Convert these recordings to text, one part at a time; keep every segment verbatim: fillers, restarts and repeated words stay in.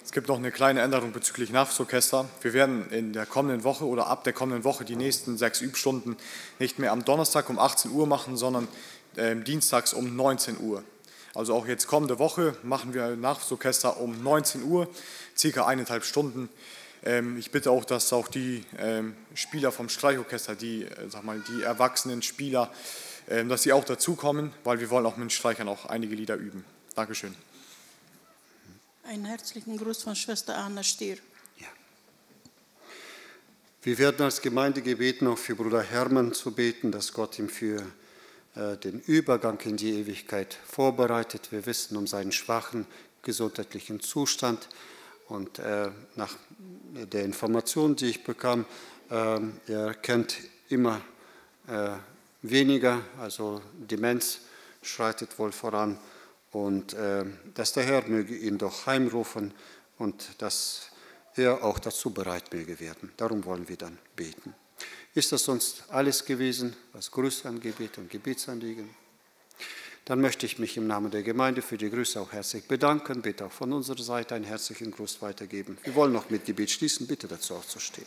Es gibt noch eine kleine Änderung bezüglich Nachwuchsorchester. Wir werden in der kommenden Woche oder ab der kommenden Woche die nächsten sechs Übstunden nicht mehr am Donnerstag um achtzehn Uhr machen, sondern äh, dienstags um neunzehn Uhr. Also auch jetzt kommende Woche machen wir Nachwuchsorchester um neunzehn Uhr, circa eineinhalb Stunden. Ähm, ich bitte auch, dass auch die ähm, Spieler vom Streichorchester, die, äh, sag mal, die erwachsenen Spieler, äh, dass sie auch dazukommen, weil wir wollen auch mit den Streichern auch einige Lieder üben. Dankeschön. Einen herzlichen Gruß von Schwester Anna Stier. Ja. Wir werden als Gemeinde gebeten, auch für Bruder Hermann zu beten, dass Gott ihm für äh, den Übergang in die Ewigkeit vorbereitet. Wir wissen um seinen schwachen gesundheitlichen Zustand und äh, nach der Information, die ich bekam, äh, er kennt immer äh, weniger, also Demenz schreitet wohl voran. Und äh, dass der Herr möge ihn doch heimrufen und dass er auch dazu bereit möge werden. Darum wollen wir dann beten. Ist das sonst alles gewesen, was Grüße angeht und Gebetsanliegen? Dann möchte ich mich im Namen der Gemeinde für die Grüße auch herzlich bedanken. Bitte auch von unserer Seite einen herzlichen Gruß weitergeben. Wir wollen noch mit Gebet schließen. Bitte dazu aufzustehen.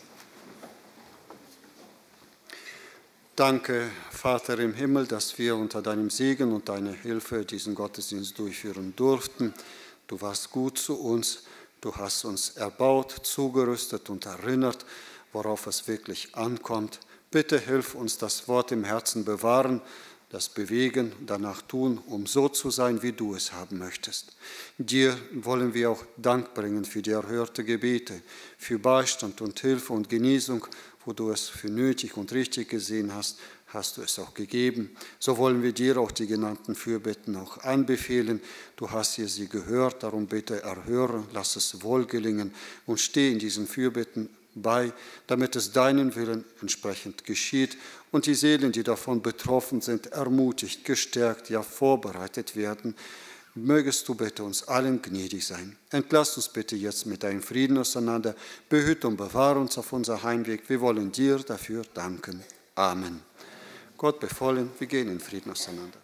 Danke, Vater im Himmel, dass wir unter deinem Segen und deiner Hilfe diesen Gottesdienst durchführen durften. Du warst gut zu uns, du hast uns erbaut, zugerüstet und erinnert, worauf es wirklich ankommt. Bitte hilf uns das Wort im Herzen bewahren, das Bewegen, danach tun, um so zu sein, wie du es haben möchtest. Dir wollen wir auch Dank bringen für die erhörten Gebete, für Beistand und Hilfe und Genesung. Wo du es für nötig und richtig gesehen hast, hast du es auch gegeben. So wollen wir dir auch die genannten Fürbitten auch anbefehlen. Du hast hier sie gehört, darum bitte erhöre, lass es wohl gelingen und steh in diesen Fürbitten bei, damit es deinen Willen entsprechend geschieht und die Seelen, die davon betroffen sind, ermutigt, gestärkt, ja vorbereitet werden. Mögest du bitte uns allen gnädig sein. Entlass uns bitte jetzt mit deinem Frieden auseinander. Behüte und bewahre uns auf unser Heimweg. Wir wollen dir dafür danken. Amen. Gott befohlen, wir gehen in Frieden auseinander.